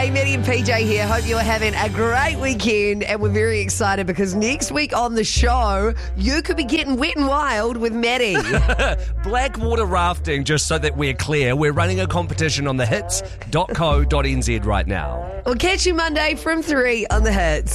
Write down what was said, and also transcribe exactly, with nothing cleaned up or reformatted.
Monday. Maddie and P J here. Hope you're having a great weekend. And we're very excited because next week on the show, you could be getting wet and wild with Maddie. Blackwater rafting, just so that we're clear. We're running a competition on the hits dot co dot n z right now. We'll catch you Monday from three on the Hits.